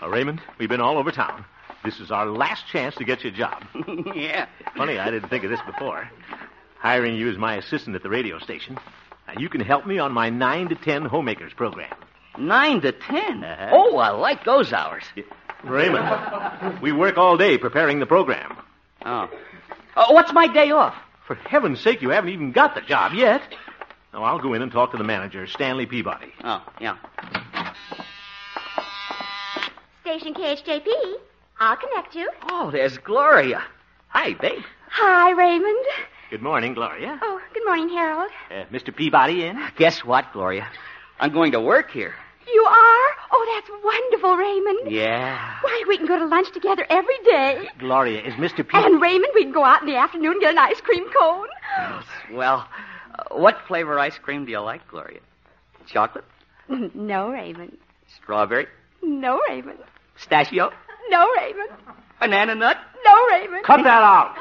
Raymond, we've been all over town. This is our last chance to get you a job. Yeah. Funny, I didn't think of this before. Hiring you as my assistant at the radio station. Now, you can help me on my 9 to 10 homemakers program. 9 to 10? Uh-huh. Oh, I like those hours. Raymond, we work all day preparing the program. Oh. What's my day off? For heaven's sake, you haven't even got the job yet. Now, I'll go in and talk to the manager, Stanley Peabody. Oh, yeah. Station KHJP. I'll connect you. Oh, there's Gloria. Hi, babe. Hi, Raymond. Good morning, Gloria. Oh, good morning, Harold. Mr. Peabody in? Guess what, Gloria? I'm going to work here. You are? Oh, that's wonderful, Raymond. Yeah. Why, we can go to lunch together every day. Gloria, is Mr. Peabody... And, Raymond, we can go out in the afternoon and get an ice cream cone. Well, what flavor ice cream do you like, Gloria? Chocolate? No, Raymond. Strawberry? No, Raymond. Pistachio? No, Raymond. Banana nut? No, Raymond. Cut that out!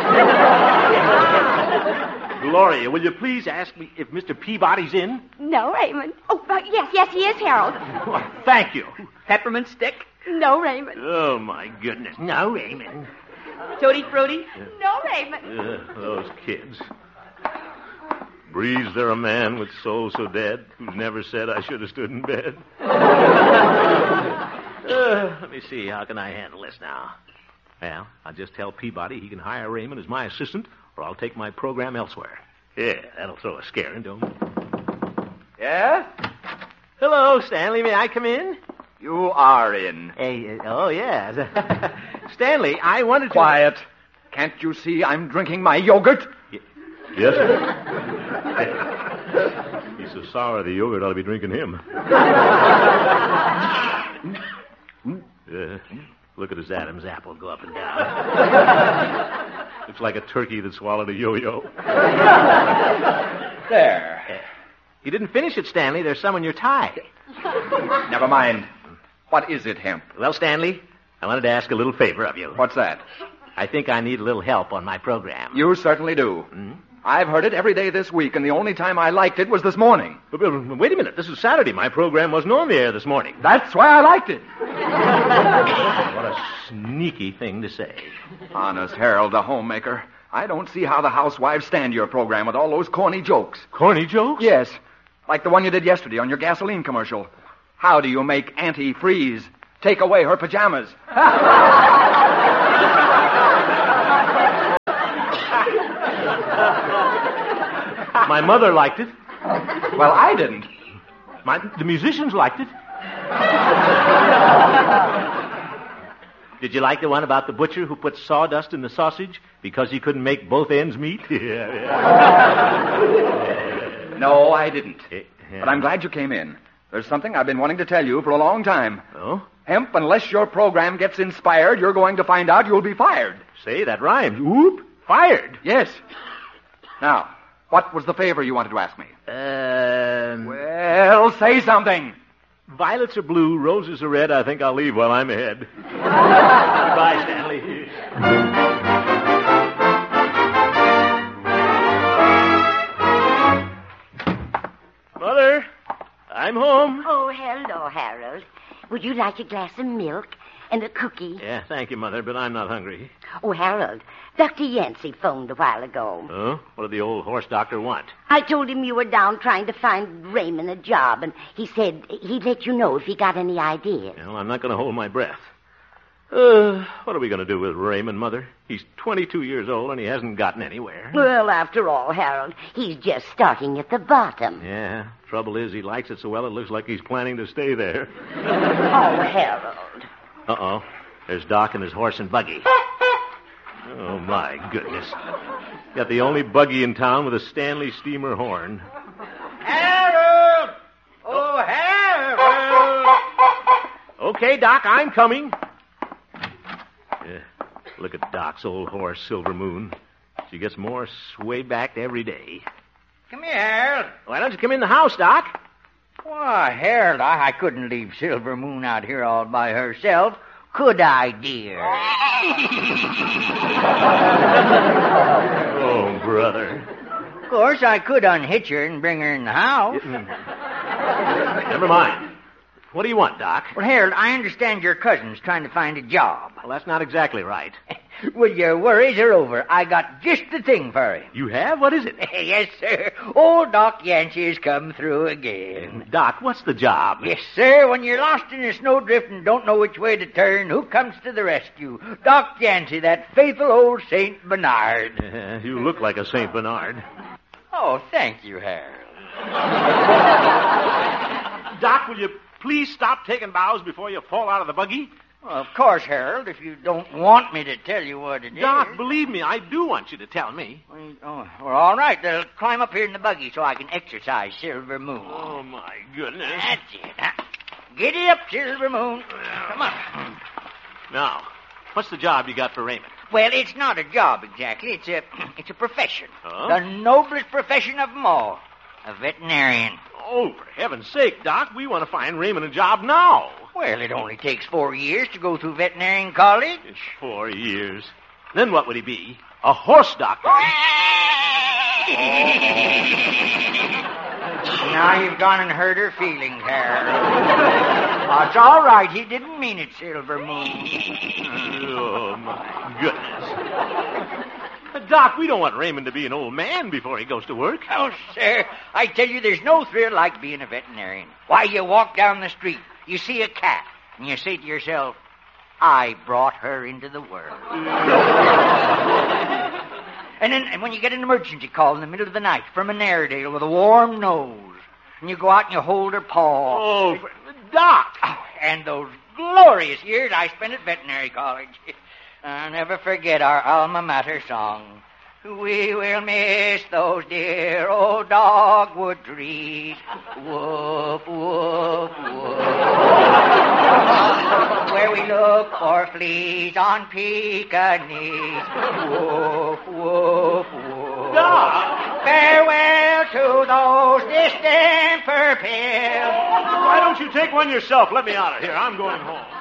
Gloria, will you please ask me if Mr. Peabody's in? No, Raymond. Oh, yes, he is, Harold. Well, thank you. Peppermint stick? No, Raymond. Oh, my goodness. No, Raymond. Tutti frutti? No, Raymond. Those kids. Breathes there a man with soul so dead who's never said I should have stood in bed? Let me see. How can I handle this now? Well, I'll just tell Peabody he can hire Raymond as my assistant, or I'll take my program elsewhere. Yeah, that'll throw a scare into him. Yeah? Hello, Stanley. May I come in? You are in. Hey, oh, yeah. Stanley, I wanted to... Quiet. Can't you see I'm drinking my yogurt? Yes, sir. He's so sour the yogurt ought to be drinking him. Look at his Adam's apple go up and down. Looks like a turkey that swallowed a yo-yo. There. You didn't finish it, Stanley. There's some in your tie. Never mind. What is it, Hemp? Well, Stanley, I wanted to ask a little favor of you. What's that? I think I need a little help on my program. You certainly do. Hmm? I've heard it every day this week, and the only time I liked it was this morning. But wait a minute. This is Saturday. My program wasn't on the air this morning. That's why I liked it. What a sneaky thing to say. Honest, Harold, the homemaker. I don't see how the housewives stand your program with all those corny jokes. Corny jokes? Yes. Like the one you did yesterday on your gasoline commercial. How do you make Auntie Freeze take away her pajamas? My mother liked it. Well, I didn't. The musicians liked it. Did you like the one about the butcher who put sawdust in the sausage because he couldn't make both ends meet? No, I didn't. Yeah. But I'm glad you came in. There's something I've been wanting to tell you for a long time. Oh? Hemp, unless your program gets inspired, you're going to find out you'll be fired. Say, that rhymes. Whoop. Fired. Yes. Now, what was the favor you wanted to ask me? Well, say something. Violets are blue, roses are red. I think I'll leave while I'm ahead. Goodbye, Stanley. Mother, I'm home. Oh, hello, Harold. Would you like a glass of milk and a cookie? Yeah, thank you, Mother, but I'm not hungry. Oh, Harold, Dr. Yancey phoned a while ago. Oh? What did the old horse doctor want? I told him you were down trying to find Raymond a job, and he said he'd let you know if he got any ideas. Well, I'm not going to hold my breath. What are we going to do with Raymond, Mother? He's 22 years old, and he hasn't gotten anywhere. Well, after all, Harold, he's just starting at the bottom. Yeah, trouble is he likes it so well it looks like he's planning to stay there. Oh, Harold. Uh-oh. There's Doc and his horse and buggy. Oh, my goodness. Got the only buggy in town with a Stanley steamer horn. Harold! Oh, Harold! Okay, Doc, I'm coming. Yeah, look at Doc's old horse, Silver Moon. She gets more sway-backed every day. Come here, Harold. Why don't you come in the house, Doc? Why, Harold, I couldn't leave Silver Moon out here all by herself, could I, dear? Oh, brother. Of course, I could unhitch her and bring her in the house. Never mind. What do you want, Doc? Well, Harold, I understand your cousin's trying to find a job. Well, that's not exactly right. Well, your worries are over. I got just the thing for him. You have? What is it? Yes, sir. Old Doc Yancey's come through again. Doc, what's the job? Yes, sir. When you're lost in a snowdrift and don't know which way to turn, who comes to the rescue? Doc Yancey, that faithful old Saint Bernard. You look like a St. Bernard. Oh, thank you, Harold. Doc, will you please stop taking bows before you fall out of the buggy? Well, of course, Harold, if you don't want me to tell you what it is. Doc, believe me, I do want you to tell me. Well, all right. They'll climb up here in the buggy so I can exercise Silver Moon. Oh, my goodness. That's it. Huh? Giddy up, Silver Moon. Come on. Now, what's the job you got for Raymond? Well, it's not a job exactly. It's a profession. Huh? The noblest profession of them all. A veterinarian. Oh, for heaven's sake, Doc, we want to find Raymond a job now. Well, it only takes 4 years to go through veterinarian college. It's 4 years. Then what would he be? A horse doctor. Now you've gone and hurt her feelings, Harold. Oh, it's all right. He didn't mean it, Silver Moon. Oh, my goodness. Doc, we don't want Raymond to be an old man before he goes to work. Oh, sir, I tell you, there's no thrill like being a veterinarian. Why, you walk down the street, you see a cat, and you say to yourself, I brought her into the world. And when you get an emergency call in the middle of the night from an Airedale with a warm nose, and you go out and you hold her paw. Oh, Doc! Oh, and those glorious years I spent at veterinary college. I'll never forget our alma mater song. We will miss those dear old dogwood trees. Woof, woof, woof. Where we look for fleas on Pekingese. Woof, woof, woof. Doc! Farewell to those distemper pills. Why don't you take one yourself? Let me out of here. I'm going home.